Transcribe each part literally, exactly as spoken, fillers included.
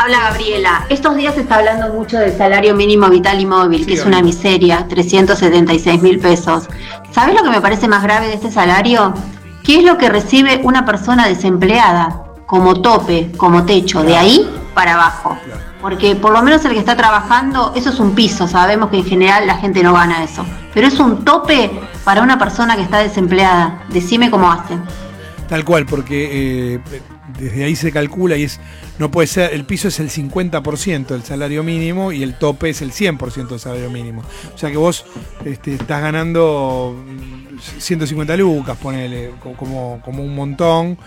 Habla Gabriela. Estos días se está hablando mucho del salario mínimo vital y móvil, que sí, es una miseria, trescientos setenta y seis mil pesos. ¿Sabés lo que me parece más grave de este salario? ¿Qué es lo que recibe una persona desempleada? Como tope, como techo, de ahí para abajo. Porque por lo menos el que está trabajando, eso es un piso, sabemos que en general la gente no gana eso. Pero es un tope para una persona que está desempleada. Decime cómo hacen. Tal cual, porque eh, desde ahí se calcula y es no puede ser, el piso es el cincuenta por ciento del salario mínimo y el tope es el cien por ciento del salario mínimo. O sea que vos este, estás ganando ciento cincuenta lucas, ponele, como, como un montón,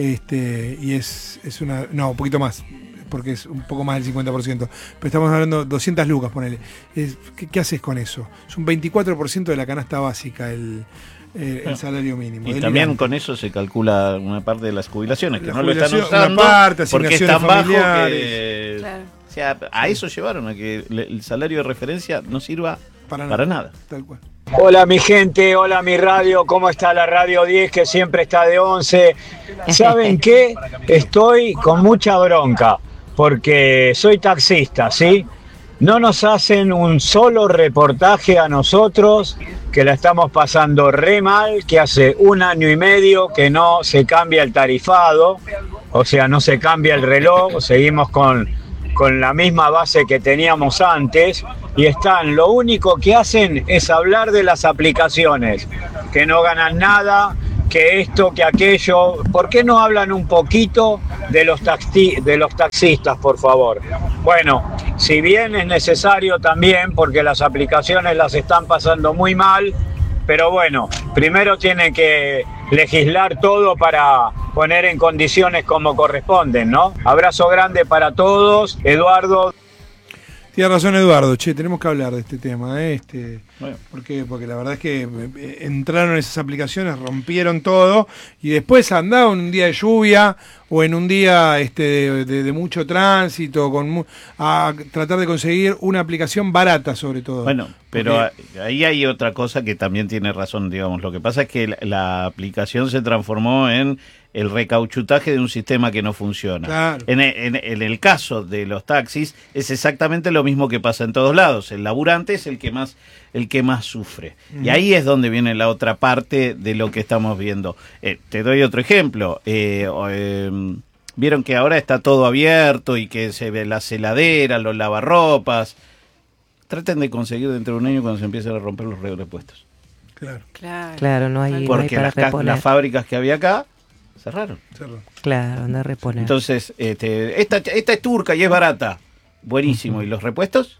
este, y es, es una, no, un poquito más, porque es un poco más del cincuenta por ciento, pero estamos hablando de doscientas lucas, ponele. Es, ¿qué, ¿Qué haces con eso? Es un veinticuatro por ciento de la canasta básica el, eh, el salario mínimo. Y también delirante. Con eso se calcula una parte de las jubilaciones, que la no lo están usando, una parte, porque es tan bajo familiares. que... Claro. O sea, a eso llevaron, a que el salario de referencia no sirva para nada. Para nada. Tal cual. Hola mi gente, hola mi radio, ¿cómo está la Radio diez que siempre está de once? ¿Saben qué? Estoy con mucha bronca porque soy taxista, ¿sí? No nos hacen un solo reportaje a nosotros, que la estamos pasando re mal, que hace un año y medio que no se cambia el tarifado, o sea, no se cambia el reloj, seguimos con... con la misma base que teníamos antes, y están, lo único que hacen es hablar de las aplicaciones, que no ganan nada, que esto, que aquello. ¿Por qué no hablan un poquito de los, taxi, de los taxistas, por favor? Bueno, si bien es necesario también, porque las aplicaciones las están pasando muy mal, pero bueno, primero tienen que legislar todo para poner en condiciones como corresponden, ¿no? Abrazo grande para todos, Eduardo. Tiene razón Eduardo, che, tenemos que hablar de este tema, ¿eh? Este, bueno. ¿Por qué? Porque la verdad es que entraron esas aplicaciones, rompieron todo y después andaban un día de lluvia o en un día este, de, de, de mucho tránsito con a tratar de conseguir una aplicación barata sobre todo. Bueno, pero porque... ahí hay otra cosa que también tiene razón, digamos. Lo que pasa es que la, la aplicación se transformó en el recauchutaje de un sistema que no funciona. Claro. En, en, en el caso de los taxis es exactamente lo mismo que pasa en todos lados. El laburante es el que más el que más sufre. Uh-huh. Y ahí es donde viene la otra parte de lo que estamos viendo. Eh, te doy otro ejemplo. Eh, eh, Vieron que ahora está todo abierto y que se ve las heladeras, los lavarropas. Traten de conseguir dentro de un año cuando se empiecen a romper los repuestos. Claro. Claro, claro no hay, Porque no hay para las, las fábricas que había acá cerraron. Cerraron. Claro, anda a reponer. Entonces, este, esta, esta es turca y es barata. Buenísimo. Uh-huh. ¿Y los repuestos?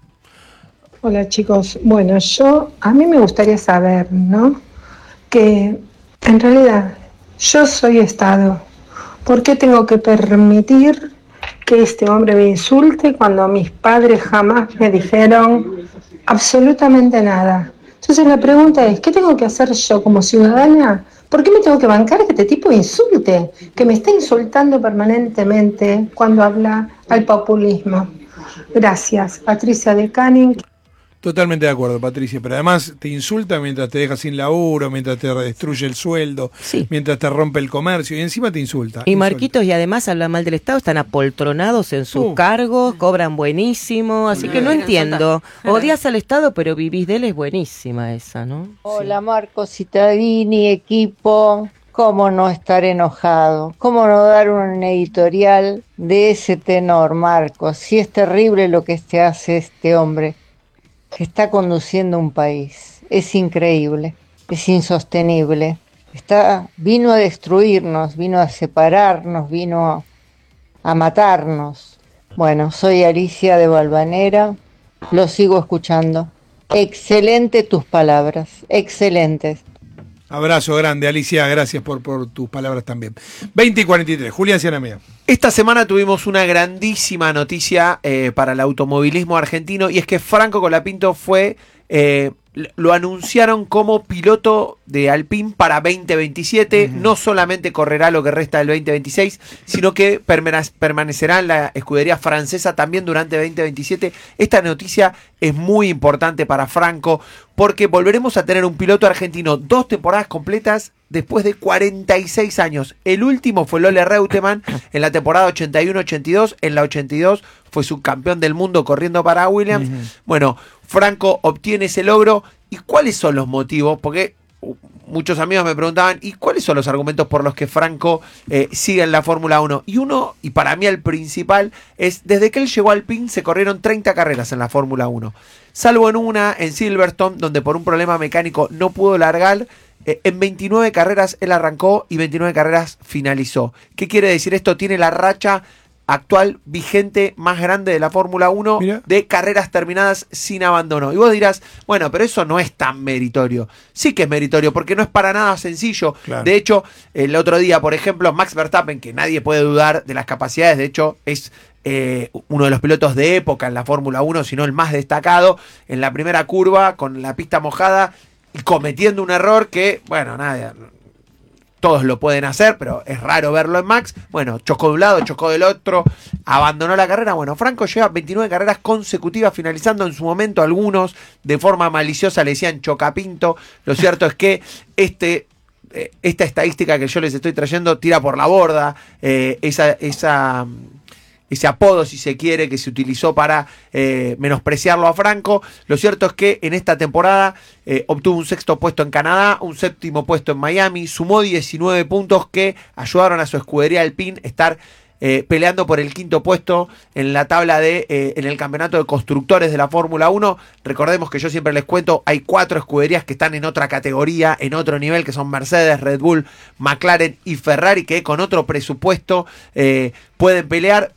Hola chicos. Bueno, yo, a mí me gustaría saber, ¿no? Que en realidad yo soy Estado. ¿Por qué tengo que permitir que este hombre me insulte cuando mis padres jamás me dijeron absolutamente nada? Entonces la pregunta es, ¿qué tengo que hacer yo como ciudadana? ¿Por qué me tengo que bancar que este tipo insulte? Que me está insultando permanentemente cuando habla al populismo. Gracias, Patricia de Canning. Totalmente de acuerdo, Patricia, pero además te insulta mientras te deja sin laburo, mientras te destruye el sueldo, sí. mientras te rompe el comercio, y encima te insulta. Y insulta. Marquitos, y además habla mal del Estado, están apoltronados en sus uh. cargos, cobran buenísimo, así que no entiendo. Odias al Estado, pero vivís de él, es buenísima esa, ¿no? Hola sí. Marcos Cittadini, equipo. ¿Cómo no estar enojado? ¿Cómo no dar un editorial de ese tenor, Marcos? Si es terrible lo que este hace este hombre. Que está conduciendo un país. Es increíble, es insostenible. Está, vino a destruirnos, vino a separarnos, vino a, a matarnos. Bueno, soy Alicia de Valvanera, lo sigo escuchando. Excelente tus palabras, excelentes. Abrazo grande, Alicia, gracias por, por tus palabras también. veinte y cuarenta y tres, Julián Cianamea. Esta semana tuvimos una grandísima noticia eh, para el automovilismo argentino, y es que Franco Colapinto fue, eh, lo anunciaron como piloto de Alpine para veinte veintisiete. Uh-huh. No solamente correrá lo que resta del veinte veintiséis, sino que permanecerá en la escudería francesa también durante veinte veintisiete. Esta noticia es muy importante para Franco, porque volveremos a tener un piloto argentino dos temporadas completas después de cuarenta y seis años. El último fue Ole Reutemann en la temporada ochenta y uno ochenta y dos. En la ochenta y dos fue subcampeón del mundo corriendo para Williams. Uh-huh. Bueno, Franco obtiene ese logro. ¿Y cuáles son los motivos? Porque muchos amigos me preguntaban, ¿y cuáles son los argumentos por los que Franco eh, sigue en la Fórmula uno? Y uno, y para mí el principal, es desde que él llegó al Alpine se corrieron treinta carreras en la Fórmula uno. Salvo en una, en Silverstone, donde por un problema mecánico no pudo largar. Eh, en veintinueve carreras él arrancó y veintinueve carreras finalizó. ¿Qué quiere decir esto? Tiene la racha actual vigente más grande de la Fórmula uno. Mira. De carreras terminadas sin abandono. Y vos dirás, bueno, pero eso no es tan meritorio. Sí que es meritorio, porque no es para nada sencillo. Claro. De hecho, el otro día, por ejemplo, Max Verstappen, que nadie puede dudar de las capacidades, de hecho, es eh, uno de los pilotos de época en la Fórmula uno, si no el más destacado, en la primera curva, con la pista mojada, y cometiendo un error que, bueno, nada... Todos lo pueden hacer, pero es raro verlo en Max. Bueno, chocó de un lado, chocó del otro, abandonó la carrera. Bueno, Franco lleva veintinueve carreras consecutivas, finalizando en su momento. Algunos de forma maliciosa le decían chocapinto. Lo cierto es que este, eh, esta estadística que yo les estoy trayendo tira por la borda eh, esa... esa ese apodo, si se quiere, que se utilizó para eh, menospreciarlo a Franco. Lo cierto es que en esta temporada eh, obtuvo un sexto puesto en Canadá, un séptimo puesto en Miami, sumó diecinueve puntos que ayudaron a su escudería Alpine a estar eh, peleando por el quinto puesto en la tabla de eh, en el campeonato de constructores de la Fórmula uno. Recordemos que yo siempre les cuento, hay cuatro escuderías que están en otra categoría, en otro nivel, que son Mercedes, Red Bull, McLaren y Ferrari, que con otro presupuesto eh, pueden pelear.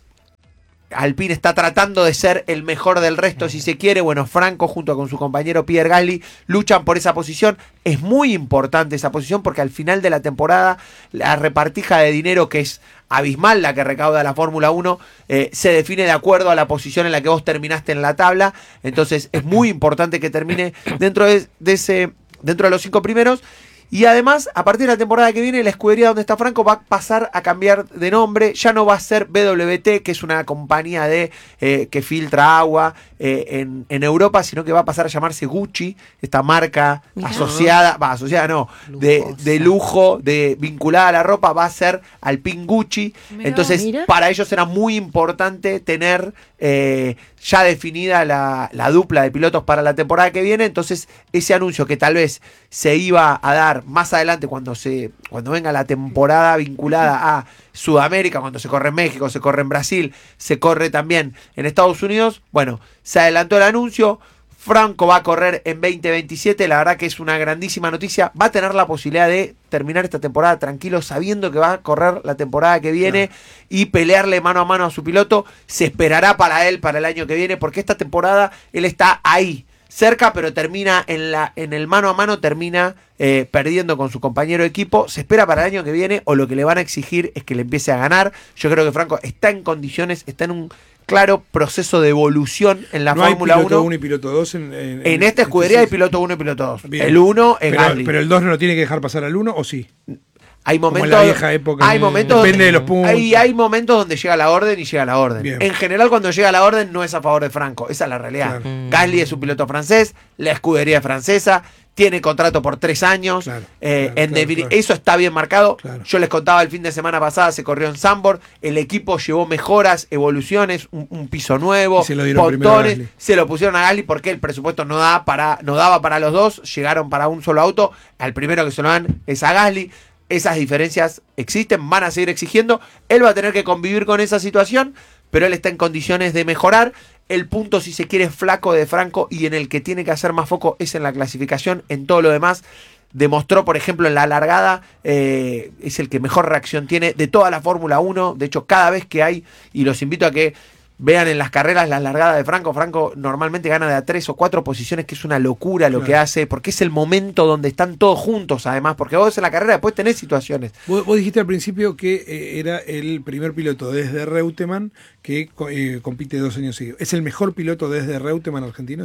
Alpine está tratando de ser el mejor del resto, si se quiere. Bueno, Franco junto con su compañero Pierre Gasly luchan por esa posición. Es muy importante esa posición porque al final de la temporada la repartija de dinero, que es abismal la que recauda la Fórmula uno, eh, se define de acuerdo a la posición en la que vos terminaste en la tabla. Entonces es muy importante que termine dentro de, de ese, dentro de los cinco primeros. Y además, a partir de la temporada que viene, la escudería donde está Franco va a pasar a cambiar de nombre. Ya no va a ser B W T, que es una compañía de eh, que filtra agua eh, en, en Europa, sino que va a pasar a llamarse Gucci, esta marca Mirá. asociada, va, asociada no, de, de lujo, de vinculada a la ropa, va a ser Alpine Gucci. Mirá, Entonces, mira. para ellos era muy importante tener eh, ya definida la, la dupla de pilotos para la temporada que viene. Entonces, ese anuncio que tal vez se iba a dar más adelante cuando se cuando venga la temporada vinculada a Sudamérica, cuando se corre en México, se corre en Brasil, se corre también en Estados Unidos, bueno, se adelantó el anuncio. Franco va a correr en veinte veintisiete, la verdad que es una grandísima noticia. Va a tener la posibilidad de terminar esta temporada tranquilo, sabiendo que va a correr la temporada que viene, claro, y pelearle mano a mano a su piloto. Se esperará para él para el año que viene, porque esta temporada él está ahí, cerca, pero termina en la en el mano a mano, termina eh, perdiendo con su compañero de equipo. Se espera para el año que viene, o lo que le van a exigir es que le empiece a ganar. Yo creo que Franco está en condiciones, está en un claro proceso de evolución en la no Fórmula uno. No hay piloto uno y piloto dos en, en, en esta escudería hay piloto uno y piloto dos. Bien. El uno es pero, Gasly. Pero el dos no lo tiene que dejar pasar al uno, ¿o sí? Hay momentos, Como en la vieja época, hay momentos depende donde, de los puntos. Hay, hay momentos donde llega la orden y llega la orden. Bien. En general, cuando llega la orden no es a favor de Franco, esa es la realidad. Claro. Gasly es un piloto francés, la escudería es francesa, tiene contrato por tres años. Claro, eh, claro, en claro, debil- claro. Eso está bien marcado. Claro. Yo les contaba el fin de semana pasada, se corrió en Zandvoort, el equipo llevó mejoras, evoluciones, un, un piso nuevo, Y se lo dieron primero a pontones, Gasly. se lo pusieron a Gasly porque el presupuesto no da para, no daba para los dos, llegaron para un solo auto, al primero que se lo dan es a Gasly. Esas diferencias existen, van a seguir exigiendo. Él va a tener que convivir con esa situación, pero él está en condiciones de mejorar. El punto, si se quiere, flaco de Franco y en el que tiene que hacer más foco es en la clasificación. En todo lo demás, demostró, por ejemplo, en la largada, eh, es el que mejor reacción tiene de toda la Fórmula uno. De hecho, cada vez que hay, y los invito a que vean en las carreras las largadas de Franco. Franco normalmente gana de a tres o cuatro posiciones, que es una locura lo claro. que hace, porque es el momento donde están todos juntos, además, porque vos en la carrera después tenés situaciones. Vos, vos dijiste al principio que eh, era el primer piloto desde Reutemann que eh, compite dos años seguidos. ¿Es el mejor piloto desde Reutemann argentino? Sí.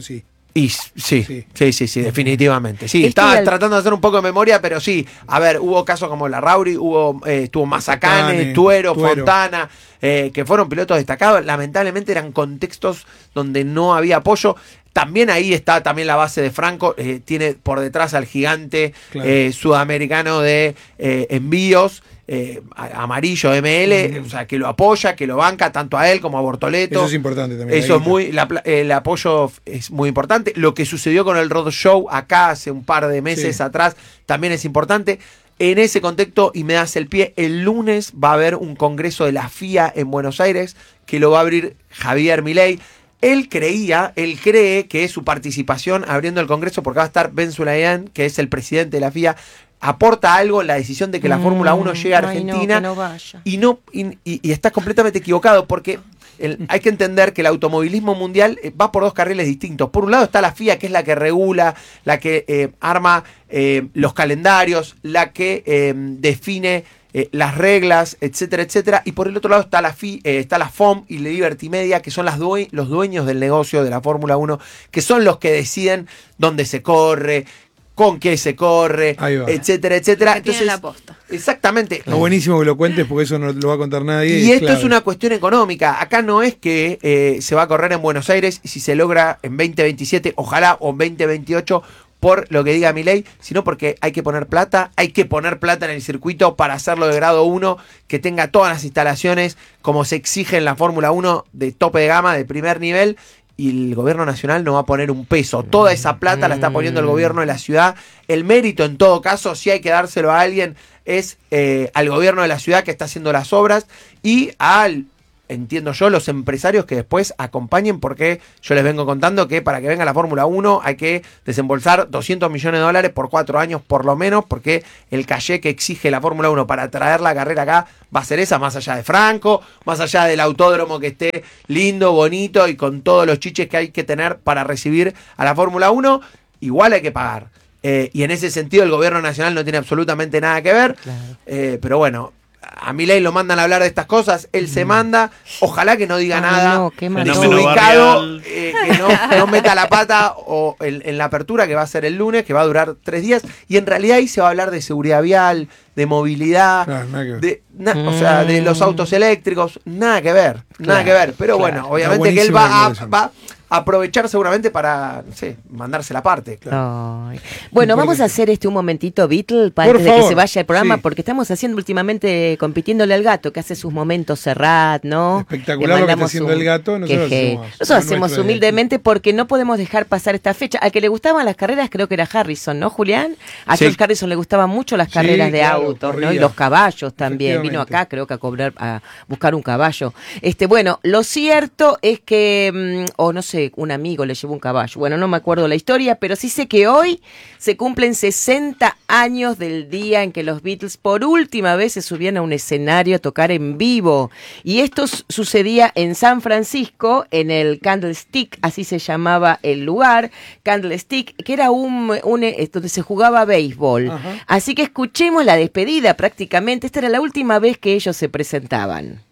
Y sí, sí, sí, sí, sí definitivamente. Sí, Este estaba al- tratando de hacer un poco de memoria, pero sí. A ver, hubo casos como la Rauri, hubo, eh, estuvo Mazacane, Mazacane, Tuero, Tuero. Fontana, eh, que fueron pilotos destacados. Lamentablemente eran contextos donde no había apoyo. También ahí está también la base de Franco. Eh, tiene por detrás al gigante Claro. eh, sudamericano de eh, envíos. Eh, a- amarillo M L, Mm. o sea, que lo apoya, que lo banca tanto a él como a Bortoleto. Eso es importante también. Eso ahí es muy, la pla- el apoyo es muy importante. Lo que sucedió con el Road Show acá hace un par de meses Sí. atrás también es importante. En ese contexto, y me das el pie, el lunes va a haber un congreso de la F I A en Buenos Aires que lo va a abrir Javier Milei. Él creía, él cree que su participación abriendo el congreso, porque va a estar Ben Sulayem, que es el presidente de la F I A, aporta algo la decisión de que la Mm, Fórmula uno llegue a ay, no, Argentina. que no vaya. Y no y, y- y estás completamente equivocado porque el- hay que entender que el automovilismo mundial eh, va por dos carriles distintos. Por un lado está la F I A, que es la que regula, la que eh, arma eh, los calendarios, la que eh, define eh, las reglas, etcétera, etcétera. Y por el otro lado está la F I, eh, está la F O M y la Liberty Media, que son las due- los dueños del negocio de la Fórmula uno, que son los que deciden dónde se corre, con qué se corre, Ahí va. etcétera, etcétera. Que tiene Entonces, la posta. exactamente. Está buenísimo que lo cuentes porque eso no lo va a contar nadie. Y esto clave. es una cuestión económica. Acá no es que eh, se va a correr en Buenos Aires y si se logra en veinte veintisiete, ojalá, o en veinte veintiocho, por lo que diga mi ley, sino porque hay que poner plata, hay que poner plata en el circuito para hacerlo de grado uno, que tenga todas las instalaciones como se exige en la Fórmula uno de tope de gama, de primer nivel. Y el gobierno nacional no va a poner un peso. Toda esa plata la está poniendo el gobierno de la ciudad. El mérito, en todo caso, si hay que dárselo a alguien, es eh, al gobierno de la ciudad que está haciendo las obras y al, entiendo yo, los empresarios que después acompañen, porque yo les vengo contando que para que venga la Fórmula uno hay que desembolsar doscientos millones de dólares por cuatro años por lo menos, porque el caché que exige la Fórmula uno para traer la carrera acá va a ser esa, más allá de Franco, más allá del autódromo que esté lindo, bonito y con todos los chiches que hay que tener para recibir a la Fórmula uno, igual hay que pagar. Eh, y en ese sentido el gobierno nacional no tiene absolutamente nada que ver. Claro. Eh, pero bueno, a Milei lo mandan a hablar de estas cosas, él se manda, ojalá que no diga Ay, nada no, qué mal. Fenómeno desubicado, barrial. eh, que no, no meta la pata o en, en la apertura que va a ser el lunes, que va a durar tres días, y en realidad ahí se va a hablar de seguridad vial, de movilidad, Claro, nada que ver. de, na- o sea, de los autos eléctricos, nada que ver, nada Claro, que ver, pero claro. bueno, obviamente que él buenísimo va la a, declaración. va a aprovechar seguramente para, no sé, mandarse la parte. Ay. Bueno, vamos Importante. a hacer este un momentito Beatle para Por antes de que favor, se vaya el programa, sí. porque estamos haciendo últimamente compitiéndole al gato, que hace sus momentos Serrat, ¿no? Espectacular Le lo que está mandamos haciendo el gato, nosotros que- hacemos nosotros lo hacemos nuestro de- humildemente porque no podemos dejar pasar esta fecha. Al que le gustaban las carreras creo que era Harrison, ¿no, Julián? A Sí. George Harrison le gustaban mucho las Sí, carreras de claro, autos, ¿no? corría. Y los caballos también. Vino Efectivamente. acá, creo que a cobrar, a buscar un caballo. Este, bueno, lo cierto es que, mm, o no sé, un amigo le llevó un caballo. Bueno, no me acuerdo la historia, pero sí sé que hoy se cumplen sesenta años del día en que los Beatles por última vez se subían a un escenario a tocar en vivo. Y esto s- sucedía en San Francisco, en el Candlestick, así se llamaba el lugar, Candlestick, que era un, un eh, donde se jugaba béisbol. Ajá. Así que escuchemos la despedida prácticamente. Esta era la última vez que ellos se presentaban.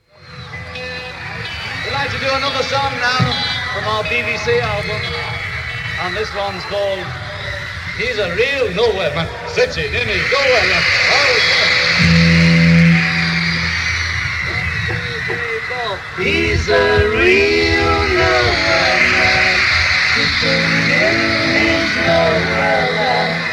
We'd like to do another song now from our B B C album, and this one's called He's a Real Nowhere Man. Sits it, in his nowhere man. Oh, he's a real nowhere man. Sitting in his nowhere land.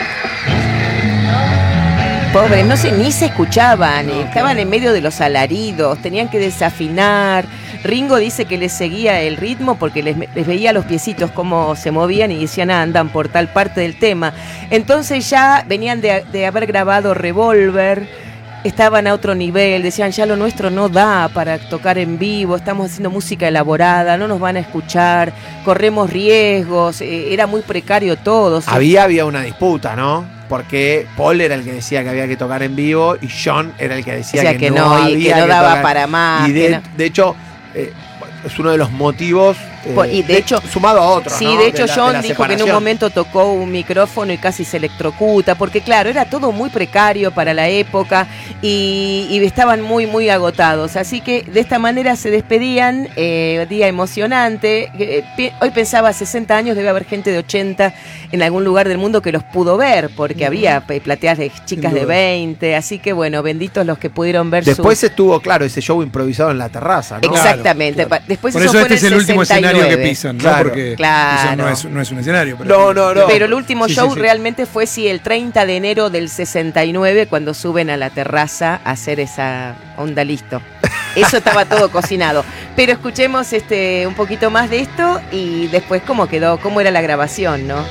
Pobres, no sé, ni se escuchaban, eh, estaban en medio de los alaridos, tenían que desafinar. Ringo dice que les seguía el ritmo porque les, les veía los piecitos cómo se movían y decían, ah, andan por tal parte del tema. Entonces ya venían de, de haber grabado Revolver, estaban a otro nivel, decían, ya lo nuestro no da para tocar en vivo, estamos haciendo música elaborada, no nos van a escuchar, corremos riesgos, eh, era muy precario todo. Había, había una disputa, ¿no? Porque Paul era el que decía que había que tocar en vivo y John era el que decía, Decía que que, no, y había que no daba tocar. para más, Y de, que no- de hecho, eh, es uno de los motivos Por- y de hecho, sumado a otros. sí, ¿no? de hecho la- John la dijo que en un separación. momento tocó un micrófono y casi se electrocuta, porque claro, era todo muy precario para la época y, y estaban muy, muy agotados. Así que de esta manera se despedían, eh, día emocionante. Eh, pi- hoy pensaba, sesenta años, debe haber gente de ochenta en algún lugar del mundo que los pudo ver, porque había eh, plateas de chicas de duda. veinte, así que bueno, benditos los que pudieron ver Después su... estuvo, claro, ese show improvisado en la terraza, ¿no? Exactamente, Claro, pa- después Por eso eso fue este en es el último sesenta y nueve. escenario que pisan, ¿no? Claro, Porque claro. eso no es, no es un escenario. No, no, no. Pero el último Sí, show sí, sí. realmente fue sí el treinta de enero del sesenta y nueve, cuando suben a la terraza a hacer esa onda, listo. Eso estaba todo cocinado. Pero escuchemos este un poquito más de esto y después cómo quedó, cómo era la grabación, ¿no?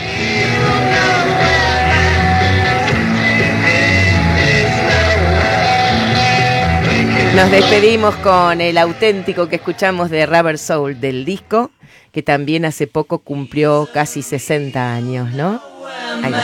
Nos despedimos con el auténtico que escuchamos de Rubber Soul del disco, que también hace poco cumplió casi sesenta años, ¿no? Ahí va.